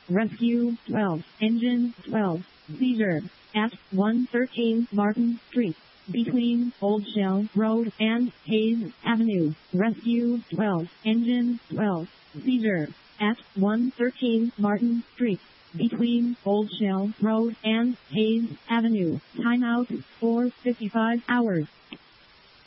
Rescue 12, Engine 12, Seizure, at 113 Martin Street, between Old Shell Road and Hayes Avenue. Rescue 12, Engine 12, Seizure, at 113 Martin Street, between Old Shell Road and Hayes Avenue. Timeout for 55 hours.